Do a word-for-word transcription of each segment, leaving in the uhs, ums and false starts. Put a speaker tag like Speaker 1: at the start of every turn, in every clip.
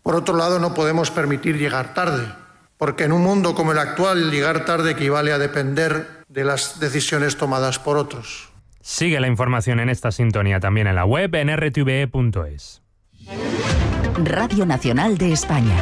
Speaker 1: Por otro lado, no podemos permitir llegar tarde, porque en un mundo como el actual, llegar tarde equivale a depender de las decisiones tomadas por otros.
Speaker 2: Sigue la información en esta sintonía también en la web en r t v e punto es.
Speaker 3: Radio Nacional de España.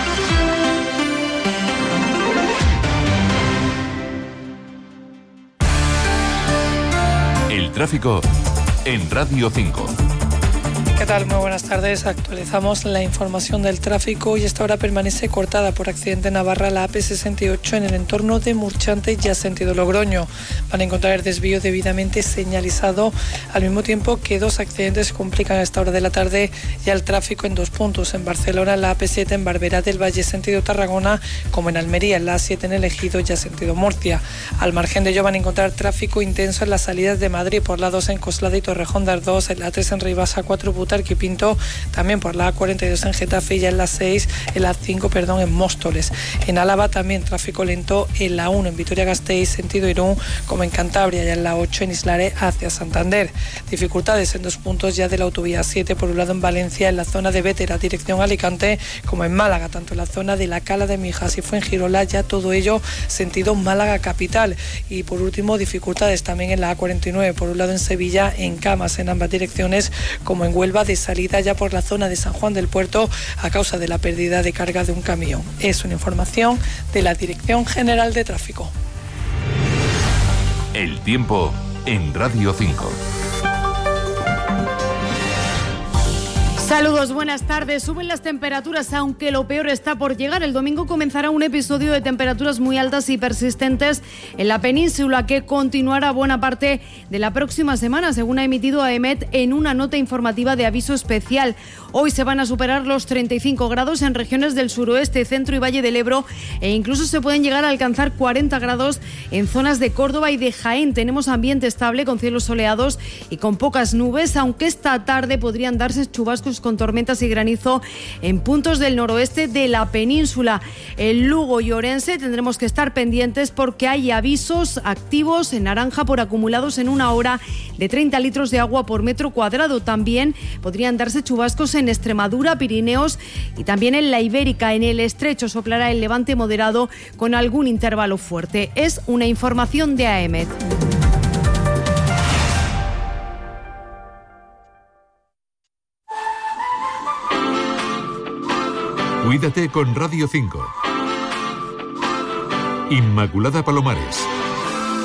Speaker 4: El tráfico en Radio cinco.
Speaker 5: ¿Qué tal? Muy buenas tardes. Actualizamos la información del tráfico y esta hora permanece cortada por accidente en Navarra la A P sesenta y ocho en el entorno de Murchante ya sentido Logroño. Van a encontrar el desvío debidamente señalizado, al mismo tiempo que dos accidentes complican a esta hora de la tarde ya el tráfico en dos puntos. En Barcelona, la A P siete en Barberá del Valle sentido Tarragona, como en Almería, la A siete en el Ejido ya sentido Murcia. Al margen de ello van a encontrar tráfico intenso en las salidas de Madrid por la dos en Coslada y Torrejón de Ardoz, en la A tres en Ribasa cuatro Butarque y Pinto, también por la A cuarenta y dos en Getafe y ya en la seis, en la cinco, perdón, en Móstoles. En Álava también tráfico lento en la uno en Vitoria-Gasteiz sentido Irún, como en Cantabria, ya en la ocho en Islare hacia Santander. Dificultades en dos puntos ya de la autovía siete, por un lado en Valencia, en la zona de Bétera, dirección Alicante, como en Málaga, tanto en la zona de la Cala de Mijas y Fuengirola, ya todo ello sentido Málaga capital. Y por último, dificultades también en la A cuarenta y nueve, por un lado en Sevilla, en Camas, en ambas direcciones, como en Huelva, de salida ya por la zona de San Juan del Puerto a causa de la pérdida de carga de un camión. Es una información de la Dirección General de Tráfico.
Speaker 4: El tiempo en Radio cinco.
Speaker 6: Saludos, buenas tardes. Suben las temperaturas, aunque lo peor está por llegar. El domingo comenzará un episodio de temperaturas muy altas y persistentes en la península que continuará buena parte de la próxima semana, según ha emitido AEMET en una nota informativa de aviso especial. Hoy se van a superar los treinta y cinco grados en regiones del suroeste, centro y Valle del Ebro e incluso se pueden llegar a alcanzar cuarenta grados en zonas de Córdoba y de Jaén. Tenemos ambiente estable con cielos soleados y con pocas nubes, aunque esta tarde podrían darse chubascos con tormentas y granizo en puntos del noroeste de la península. En Lugo y Orense tendremos que estar pendientes porque hay avisos activos en naranja por acumulados en una hora de treinta litros de agua por metro cuadrado. También podrían darse chubascos en Extremadura, Pirineos y también en la Ibérica. En el estrecho soplará el levante moderado con algún intervalo fuerte. Es una información de AEMET.
Speaker 4: Cuídate con Radio cinco. Inmaculada Palomares.